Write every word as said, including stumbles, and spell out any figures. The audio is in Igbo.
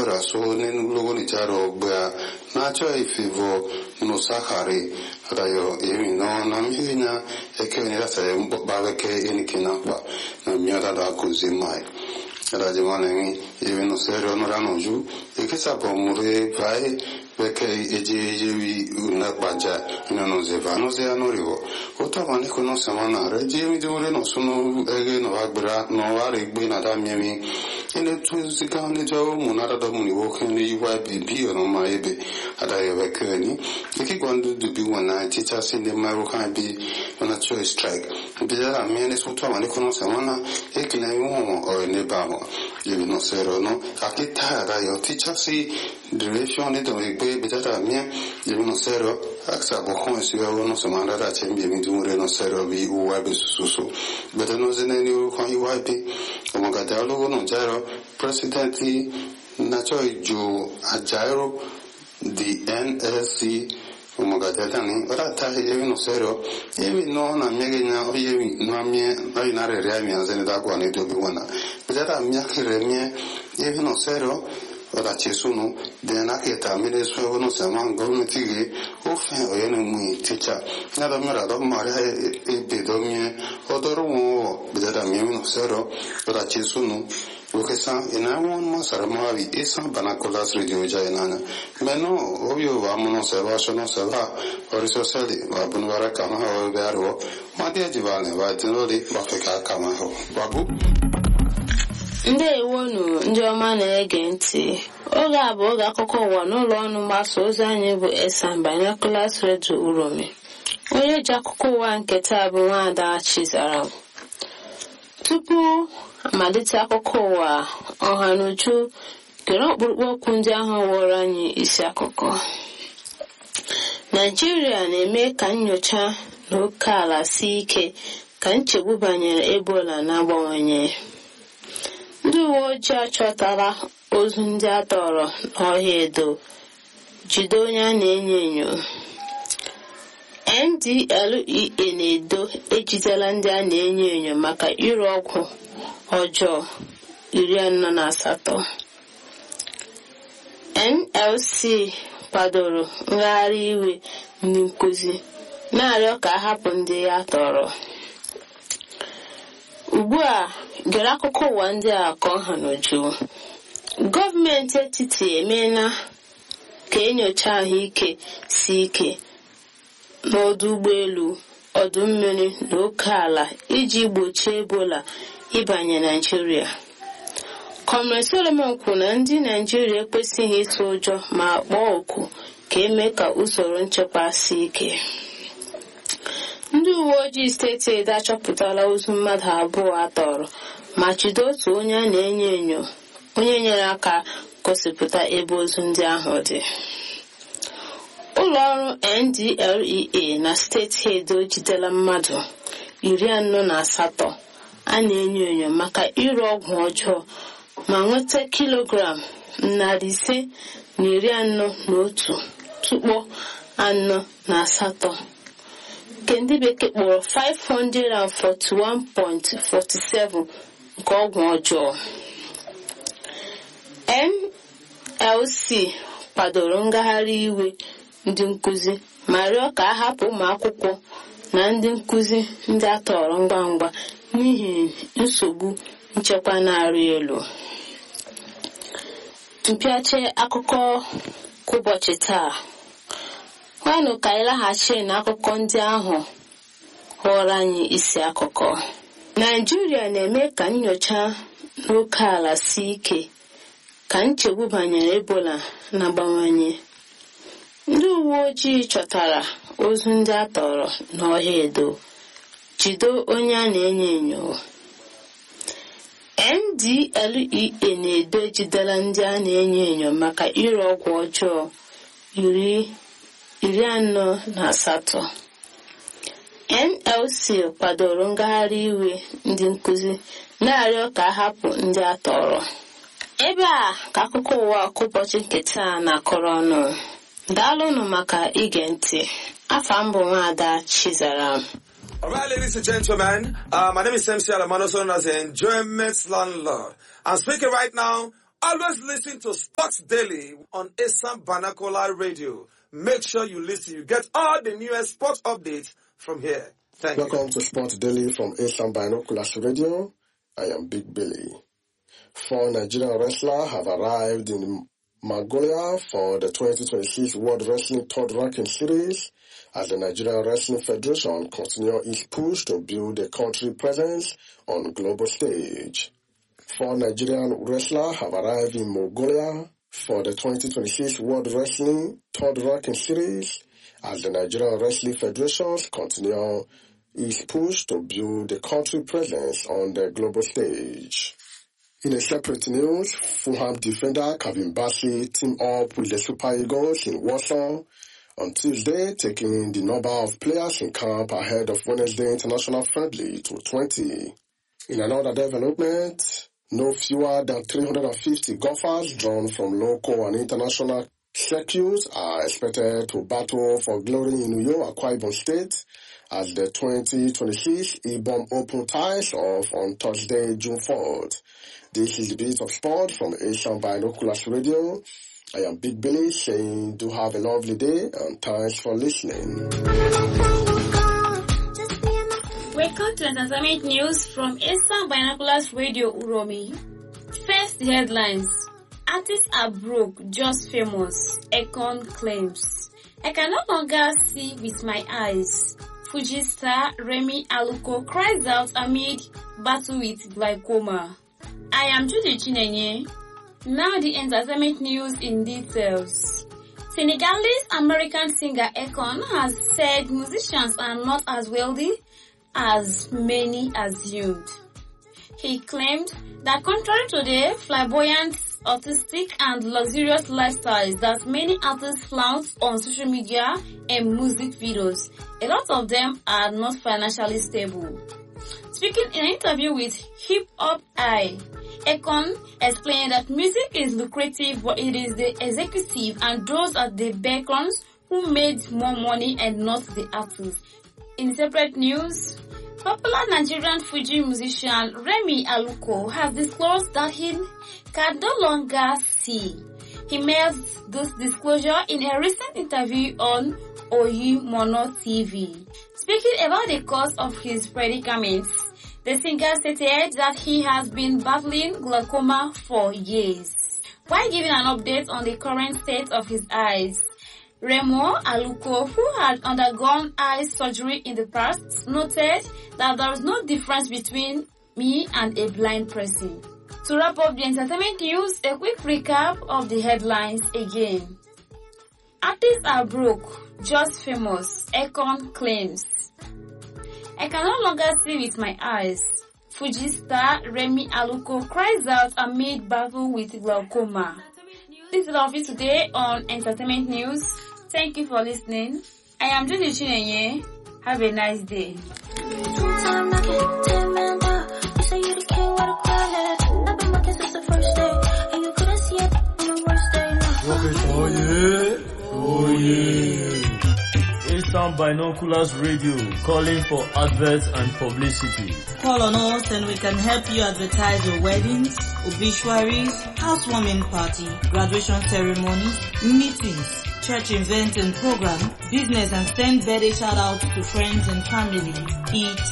Bra so nen logo ni charo bra na cho ifivo no sakari rayo emi no na minya eke ni rasa ba ke eni kinapa na miada da kuzimai rajimane mi emi no serio no ranoju eke sapo mure vai perché eji una banja non si va non si hanno rivo otavani conosce manare jemi dure non sono ege no agbra no ware gbe na da miemi ene tu zika ne jawo munara da muni wo kan ni wa bi bi no ma ebe ada ye bekeni iki gwandu du bi wana teacher sin de maro kan bi wana choice strike bi da mieni so otavani conosce mana e che ne uomo o ne bamo io non sero no akita da yo teacher si direction de bitata mia io sero aksa bo kon si wa no so manda da chembe mi dumure no sero bi u wa be susu beta no zene ni ko yi wa bi o mo ga dialogo no jaro president na cho ju ajairo di N S C o mo ga tani ora ta ye no sero e no na mege na o ye no mie ai na re re mi azene da kwa ne to bi wana bitata mia kire mie e no sero ora ci sono dena che tamile suo no siamo government che o fe o ene mu teacher na da mera da mare e bedomie odoro mo bidara mi no sero ora ci sono o che sa ina won mo sarma vi esa banacola radio jaina meno ovvio vamo se va sono se va o risorse va bunwara kama o baro ma dia divane va tinori va feka kama ho babu ndewonu ndị ọma na-ege ntị oge a bụ oge akụkọ ụwa n'ụlọ ọrụ mgbasa ozi anyị bụ Esan Binoculars Radio Uromi onye ji akụkọ ụwa nke taa bụ Nwaada Chizaram. Tupu amalite akụkọ ụwa ọha n'uju gere ọkpụrụkpụ okwu ndị ahụ wụrụ anyị isi akụkọ. Naịjirịa na-eme ka nnyocha n'oke ala sie ike ka nchegbu banyere Ebola na-abawanye. Ndị uwe ojii achọtala ozu ndị a tọrọ n'ọhịa Edo jide onye a na-enyo enyo. N D L E A na-edo ejidela ndị a na-enyo enyo maka ire ọgwụ ọjọọ iri anọ na asatọ. N L C kwadoro ngagharị iwe ndị nkuzi na-arịọ ka a hapụ ndị ya tọrọ. Ugbu a gere akụkọ ụwa ndị a ka ọ ha n'uju. Gọọmenti etiti emeela ka enyocha ahụike si ike n'ọdụ ụgbọelu, ọdụ mmiri na oke ala iji gbochie Ebola ịbanye Naịjirịa. Comrade Solomon kwuru na ndị Naịjirịa ekwesịghị ịtụ ụjọ ma kpọọ oku ka eme ka usoro nchekwa si ike. Ndị uwe ojii steeti Edo achọpụtala ozu mmadụ abụọ atọrọ ma jide otu onye a na-enyo enyo onye nyere aka gosipụta ebe ozu ndị ahụ dị. Ụlọ ọrụ N D L E A na steeti Edo jidela mmadụ iri anọ na asatọ a na-enyo enyo maka ire ọgwụ ọjọọ ma nweta kilogram narị ise na iri anọ na otu tukpo anọ na asatọ nke ndị bekee kpọrọ five hundred forty-one point four seven nke ọgwụ ọjọọ. N L C kwadoro ngagharị iwe ndị nkuzi ma rịọ ka a hapụ ụmụ akwụkwọ na ndị nkuzi ndị a tọrọ ngwa ngwa n'ihi nsogbu nchekwa na-arị elu. Mpịache akụkọ ụbọchị taa. Kwanụ ka anyị laghachi n'akụkọ ndị ahụ ghọrọ anyị isi akụkọ. Naịjirịa na-eme ka nnyocha n'oke ala sie ike ka nchegbu banyere Ebola na-abawanye. Ndị uwe ojii chọtara ozu ndị a tọrọ n'ọhịa Edo jide onye a na-enyo enyo. N D L E A na-edo ejidela ndị a na-enyo enyo maka ire ọgwụ ọjọọ iri iri anọ na asatọ. N L C kwadoro ngagharị iwe ndị nkuzi na-arịọ ka a hapụ ndị a tọrọ. Ebe a ka akụkọ ụwa ụbọchị nke taa na-akọrọ ọnụ. Daalụnụ maka ige ntị. Afa m bụ Nwaada Chizaram. All right, ladies and gentlemen, uh, my name is M C Alamano, known as the Enjoyment Landlord. I'm speaking right now always listen to Sports Daily on Asam Binocular Radio. Make sure you listen. You get all the newest sports updates from here. Thank Welcome you. Welcome to Sports Daily from Asam Binoculars Radio. I am Big Billy. Four Nigerian wrestlers have arrived in Mongolia for the twenty twenty-six World Wrestling Third Ranking Series as the Nigerian Wrestling Federation continues its push to build a country presence on the global stage. Four Nigerian wrestlers have arrived in Mongolia for the twenty twenty-six World Wrestling Third Ranking Series as the Nigerian Wrestling Federation continues its push to build a country presence on the global stage. In a separate news, Fulham defender Kevin Bassey teamed up with the Super Eagles in Warsaw on Tuesday, taking the number of players in camp ahead of Wednesday international friendly to twenty. In another development, no fewer than three hundred fifty golfers drawn from local and international circuits are expected to battle for glory in Uyo, Akwa Ibom State as the twenty twenty-six Ibom Open ties off on Thursday, June fourth. This is the Beat of Sport from Asian Binoculars Radio. I am Big Billy saying do have a lovely day and thanks for listening. Welcome to Entertainment News from Asian Binoculars Radio Uromi. First, the headlines. Artists are broke, just famous. Akon claims. I can no longer see with my eyes. Fuji star Remi Aluko cries out amid battle with glaucoma. I am Judy Chinenye. Now the entertainment news in details. Senegalese-American singer Akon has said musicians are not as wealthy as many assumed. He claimed that contrary to the flamboyant, artistic and luxurious lifestyles that many artists flaunt on social media and music videos, a lot of them are not financially stable. Speaking in an interview with Hip Hop Eye, Akon explained that music is lucrative, but it is the executive and those at the backgrounds who made more money and not the artists. In separate news, popular Nigerian Fuji musician Remi Aluko has disclosed that he can no longer see. He made this disclosure in a recent interview on Oyi Mono T V. Speaking about the cause of his predicaments, the singer stated that he has been battling glaucoma for years. While giving an update on the current state of his eyes, Remo Aluko, who had undergone eye surgery in the past, noted that there is no difference between me and a blind person. To wrap up the entertainment news, a quick recap of the headlines again. Artists are broke, just famous, Akon claims. I can no longer see with my eyes. Fuji star Remi Aluko cries out amid battle with glaucoma. This is all of it today on Entertainment News. Thank you for listening. I am Judy Chinenye. Have a nice day. Oh yeah, oh yeah. Asian Binoculars Radio calling for adverts and publicity. Call on us and we can help you advertise your weddings, obituaries, housewarming party, graduation ceremonies, meetings, church events and program, business, and send birthday shout outs to friends and family. It's